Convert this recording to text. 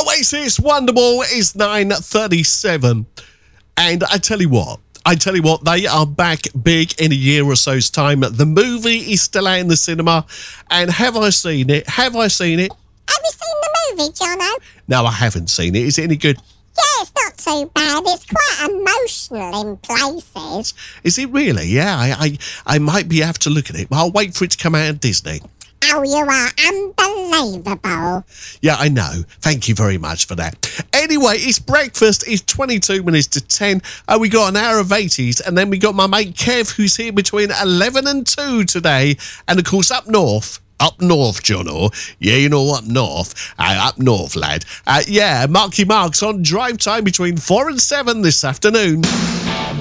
Oasis Wonderwall is 9:37. And I tell you what, they are back big in a year or so's time. The movie is still out in the cinema. And have I seen it? Have you seen the movie, Jono? No, I haven't seen it. Is it any good? Yeah, it's not too bad. It's quite emotional in places. Is it really? Yeah, I might be have to look at it. Well, I'll wait for it to come out of Disney. Oh, you are unbelievable. Yeah, I know. Thank you very much for that. Anyway, it's breakfast. It's 22 minutes to 10. We got an hour of 80s, and then we got my mate Kev, who's here between 11 and 2 today. And, of course, up north, Jono. Yeah, you know, up north, lad. Marky Mark's on drive time between 4 and 7 this afternoon.